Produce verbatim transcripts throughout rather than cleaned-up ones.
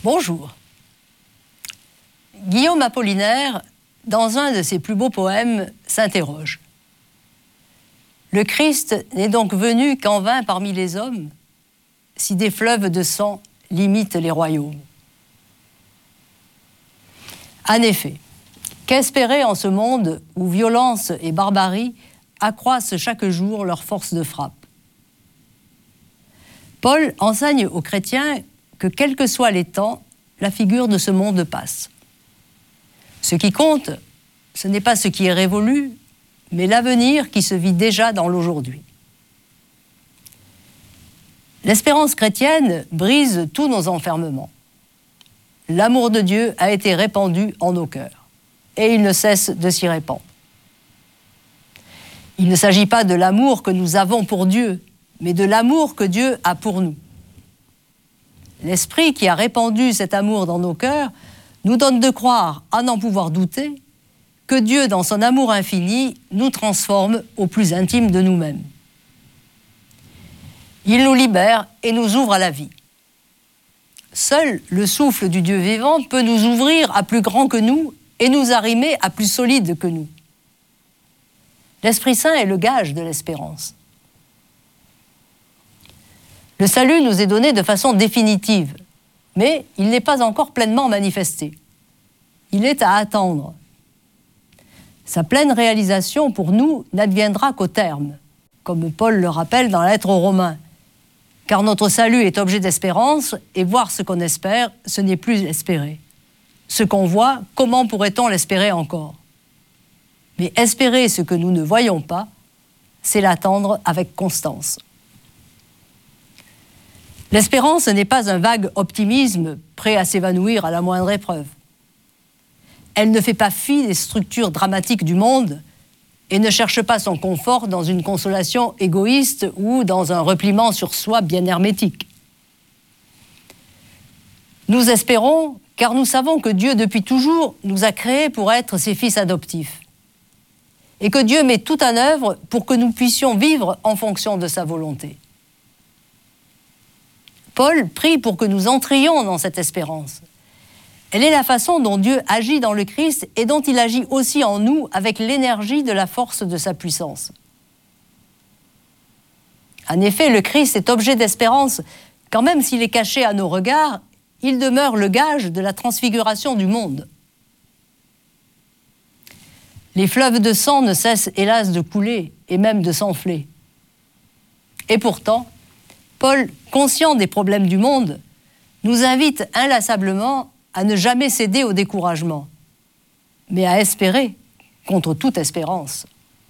Bonjour. Guillaume Apollinaire, dans un de ses plus beaux poèmes, s'interroge. Le Christ n'est donc venu qu'en vain parmi les hommes, si des fleuves de sang limitent les royaumes. En effet, qu'espérer en ce monde où violence et barbarie accroissent chaque jour leur force de frappe? Paul enseigne aux chrétiens que, quels que soient les temps, la figure de ce monde passe. Ce qui compte, ce n'est pas ce qui est révolu, mais l'avenir qui se vit déjà dans l'aujourd'hui. L'espérance chrétienne brise tous nos enfermements. L'amour de Dieu a été répandu en nos cœurs, et il ne cesse de s'y répandre. Il ne s'agit pas de l'amour que nous avons pour Dieu, mais de l'amour que Dieu a pour nous. L'Esprit qui a répandu cet amour dans nos cœurs nous donne de croire, à n'en pouvoir douter, que Dieu, dans son amour infini, nous transforme au plus intime de nous-mêmes. Il nous libère et nous ouvre à la vie. Seul le souffle du Dieu vivant peut nous ouvrir à plus grand que nous et nous arrimer à plus solide que nous. L'Esprit Saint est le gage de l'espérance. Le salut nous est donné de façon définitive, mais il n'est pas encore pleinement manifesté. Il est à attendre. Sa pleine réalisation pour nous n'adviendra qu'au terme, comme Paul le rappelle dans la lettre aux Romains, car notre salut est objet d'espérance, et voir ce qu'on espère, ce n'est plus espérer. Ce qu'on voit, comment pourrait-on l'espérer encore? Mais espérer ce que nous ne voyons pas, c'est l'attendre avec constance. L'espérance n'est pas un vague optimisme prêt à s'évanouir à la moindre épreuve. Elle ne fait pas fi des structures dramatiques du monde et ne cherche pas son confort dans une consolation égoïste ou dans un repliement sur soi bien hermétique. Nous espérons car nous savons que Dieu, depuis toujours, nous a créés pour être ses fils adoptifs et que Dieu met tout en œuvre pour que nous puissions vivre en fonction de sa volonté. Paul prie pour que nous entrions dans cette espérance. Elle est la façon dont Dieu agit dans le Christ et dont il agit aussi en nous avec l'énergie de la force de sa puissance. En effet, le Christ est objet d'espérance, quand même s'il est caché à nos regards, il demeure le gage de la transfiguration du monde. Les fleuves de sang ne cessent hélas de couler et même de s'enfler. Et pourtant, Paul, conscient des problèmes du monde, nous invite inlassablement à ne jamais céder au découragement, mais à espérer contre toute espérance.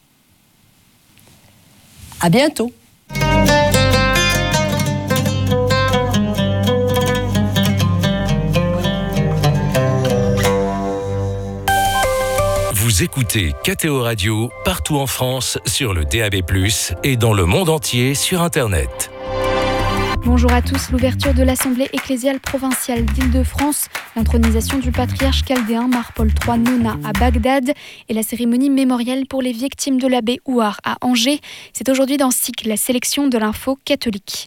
À bientôt. Vous écoutez K T O Radio partout en France sur le D A B plus, et dans le monde entier sur Internet. Bonjour à tous. L'ouverture de l'Assemblée ecclésiale provinciale d'Île-de-France, l'intronisation du patriarche chaldéen Mar-Paul trois Nona à Bagdad et la cérémonie mémorielle pour les victimes de l'abbé Ouar à Angers. C'est aujourd'hui dans S I C, la sélection de l'info catholique.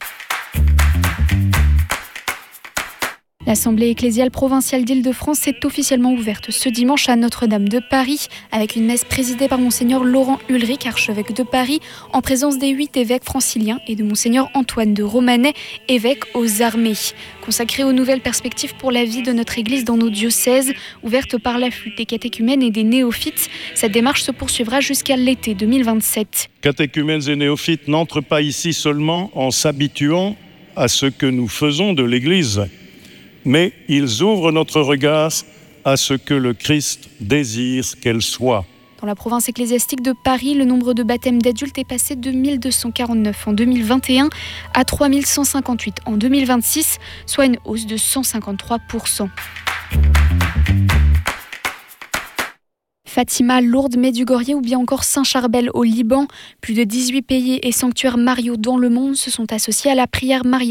L'Assemblée ecclésiale provinciale d'Île-de-France est officiellement ouverte ce dimanche à Notre-Dame de Paris, avec une messe présidée par Monseigneur Laurent Ulrich, archevêque de Paris, en présence des huit évêques franciliens et de Monseigneur Antoine de Romanet, évêque aux armées. Consacrée aux nouvelles perspectives pour la vie de notre Église dans nos diocèses, ouverte par l'afflux des catéchumènes et des néophytes, cette démarche se poursuivra jusqu'à l'été deux mille vingt-sept. Catéchumènes et néophytes n'entrent pas ici seulement en s'habituant à ce que nous faisons de l'Église, mais ils ouvrent notre regard à ce que le Christ désire qu'elle soit. Dans la province ecclésiastique de Paris, le nombre de baptêmes d'adultes est passé de mille deux cent quarante-neuf en deux mille vingt et un à trois mille cent cinquante-huit en deux mille vingt-six, soit une hausse de cent cinquante-trois pour cent. Fatima, Lourdes, Medjugorje ou bien encore Saint-Charbel au Liban. Plus de dix-huit pays et sanctuaires mariaux dans le monde se sont associés à la prière mariale